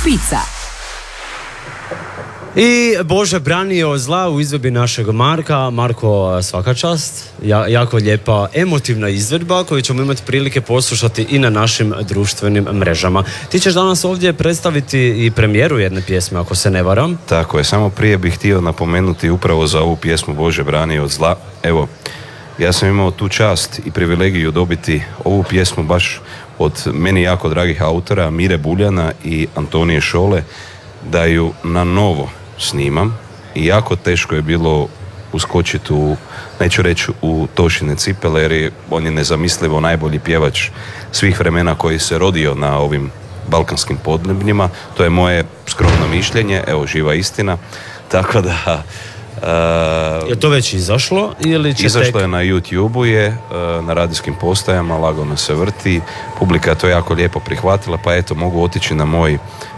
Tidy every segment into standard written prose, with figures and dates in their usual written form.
špica. I Bože branio zla u izvedbi našeg Marka. Marko, svaka čast. Jako lijepa emotivna izvedba koju ćemo imati prilike poslušati i na našim društvenim mrežama. Ti ćeš danas ovdje predstaviti i premijeru jedne pjesme, ako se ne varam. Tako je, samo prije bih htio napomenuti upravo za ovu pjesmu Bože branio od zla. Evo, ja sam imao tu čast i privilegiju dobiti ovu pjesmu baš od meni jako dragih autora Mire Buljana i Antonije Šole, da ju na novo snimam i jako teško je bilo uskočiti neću reći u Tošine cipele, jer on je nezamislivo najbolji pjevač svih vremena koji se rodio na ovim balkanskim podnebljima. To je moje skromno mišljenje, evo, živa istina. Tako da... je to već izašlo ili će izašlo je na YouTube-u, na radijskim postajama, lagano se vrti, publika je to jako lijepo prihvatila, pa eto, mogu otići na moj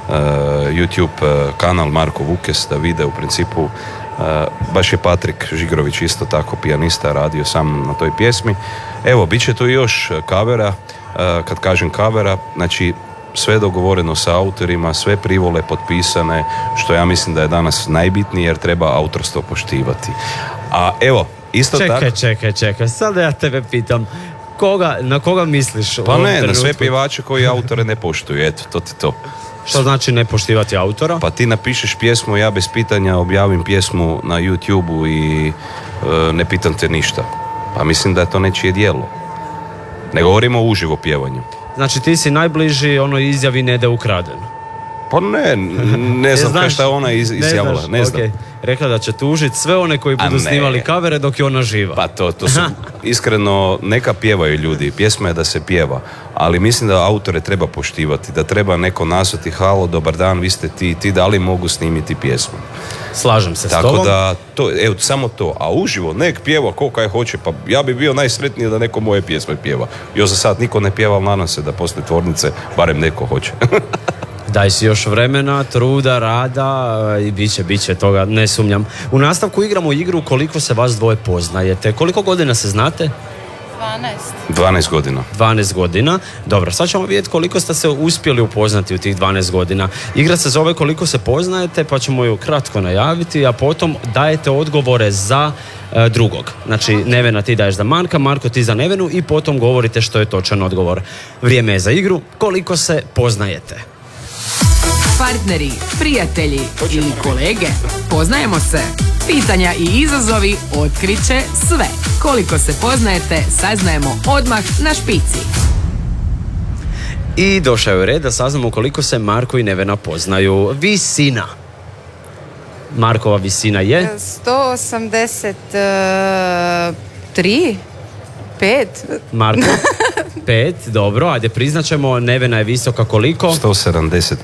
YouTube kanal Marko Vukes da vide u principu, baš je Patrik Žigrović isto tako pijanista radio sam na toj pjesmi. Evo, bit će tu još kavera, kad kažem kavera, znači sve dogovoreno sa autorima, sve privole potpisane, što ja mislim da je danas najbitnije, jer treba autorstvo poštivati. A evo, isto tako... Čekaj, sad ja tebe pitam, na koga misliš? Pa ne, na sve pjevače koji autore ne poštuju, eto, to ti to. Što znači ne poštivati autora? Pa ti napišeš pjesmu, ja bez pitanja objavim pjesmu na YouTube-u i ne pitam te ništa. Pa mislim da je to nečije djelo. Ne govorimo o uživo pjevanju. Znači ti si najbliži onoj izjavi ne da je ukraden. Pa ne znam kaj šta je ona izjavila, ne znam. Okay. Rekla da će tužiti sve one koji budu snimali kavere dok je ona živa. Pa to su, iskreno, neka pjevaju ljudi, pjesma je da se pjeva, ali mislim da autore treba poštivati, da treba neko nazvati, halo, dobar dan, vi ste ti da li mogu snimiti pjesmu. Slažem se tako s tobom. Da, evo, samo to, a uživo, nek pjeva ko kaj hoće, pa ja bi bio najsretniji da neko moje pjesme pjeva. Još za sad niko ne pjeva, ali nadam se da poslije tvornice barem neko hoće. Daj si još vremena, truda, rada i bit će toga, ne sumnjam. U nastavku igramo igru koliko se vas dvoje poznajete. Koliko godina se znate? 12 godina. 12 godina. Dobro, sad ćemo vidjeti koliko ste se uspjeli upoznati u tih 12 godina. Igra se zove koliko se poznajete, pa ćemo ju kratko najaviti, a potom dajete odgovore za drugog. Znači, Nevena ti daješ za Marka, Marko ti za Nevenu i potom govorite što je točan odgovor. Vrijeme je za igru koliko se poznajete. Partneri, prijatelji ili kolege, poznajemo se. Pitanja i izazovi otkriće sve. Koliko se poznajete, saznajemo odmah na špici. I došao je red da saznamo koliko se Marko i Nevena poznaju. Visina. Markova visina je? 183, 5. Marko? 5, dobro, ajde priznaćemo. Nevena je visoka koliko? 175.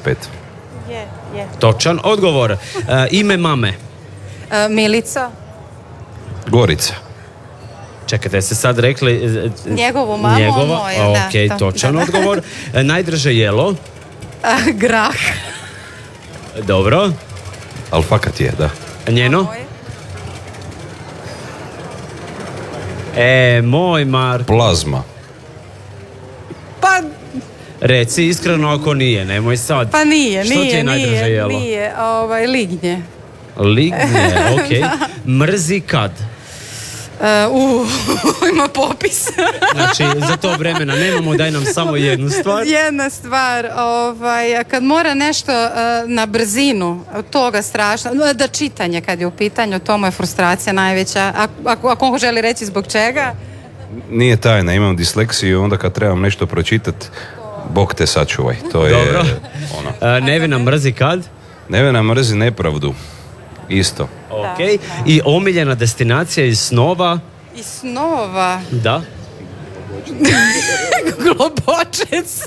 Točan odgovor. Ime mame? Milica. Gorica. Čekajte, ste sad rekli... Njegovu mamu, njegova, moju, da. Ok, točan odgovor. Najdraže jelo? Grah. Dobro. Alfakat je, da. Njeno? Moj Marko. Plazma. Pa... Reci iskreno ako nije, nemoj sad. Pa nije, što ti je najdraže jelo? Nije, lignje. Lignje, ok. Mrzi kad? Ima popis. Znači, za to vremena nemamo, daj nam samo jednu stvar. Jedna stvar, kad mora nešto na brzinu, toga strašno, da čitanje kad je u pitanju, to mu je frustracija najveća. Ako on želi reći zbog čega? Nije tajna, imam disleksiju, onda kad trebam nešto pročitati, Bog te sačuvaj. To je dobro. Ono. Nevena mrzi kad? Nevena mrzi nepravdu. Isto. Ok. I omiljena destinacija iz snova? Iz snova? Da. Globočec.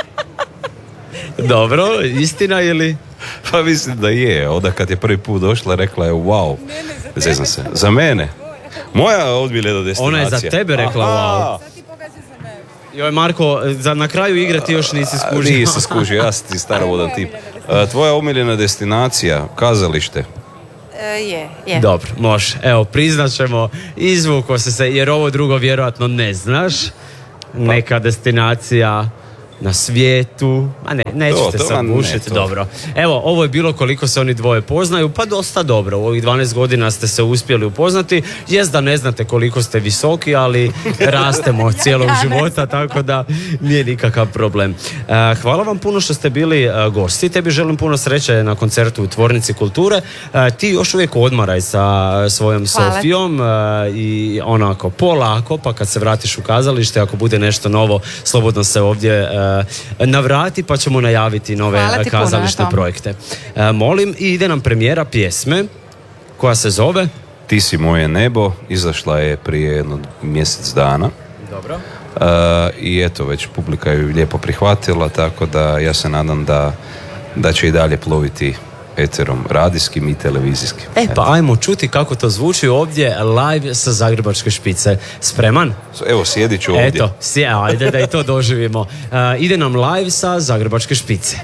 Dobro, istina ili? Pa mislim da je. Onda kad je prvi put došla, rekla je wow. Zeznam se. Za mene. Moja omiljena destinacija. Ona je za tebe rekla wow. Joj Marko, na kraju igre ti još nisi skužio. Nisi skužio, ja si starovodan tip. Tvoja omiljena destinacija, kazalište? Je. Dobro, može. Evo, priznaćemo, izvuko se, jer ovo drugo vjerojatno ne znaš. Neka destinacija na svijetu. A ne, nećete To sad vam bušiti, ne, to. dobro. Evo, ovo je bilo koliko se oni dvoje poznaju, pa dosta dobro. U ovih 12 godina ste se uspjeli upoznati. Jest da ne znate koliko ste visoki, ali rastemo cijelog života, tako da nije nikakav problem. Hvala vam puno što ste bili gosti. Tebi želim puno sreće na koncertu u Tvornici kulture. Ti još uvijek odmaraj sa svojom Sofijom i onako polako, pa kad se vratiš u kazalište, ako bude nešto novo, slobodno se ovdje navrati, pa ćemo najaviti nove kazališne projekte. Molim, i ide nam premijera pjesme koja se zove Ti si moje nebo, izašla je prije jedno mjesec dana. Dobro. I eto, već publika ju lijepo prihvatila, tako da ja se nadam da će i dalje ploviti eterom radijskim i televizijskim. Pa ajmo čuti kako to zvuči ovdje live sa Zagrebačke špice. Spreman? Evo, sjedit ću ovdje. Eto, ajde da i to doživimo. Ide nam live sa Zagrebačke špice.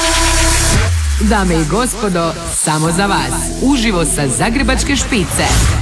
Dame i gospodo, samo za vas, uživo sa Zagrebačke špice.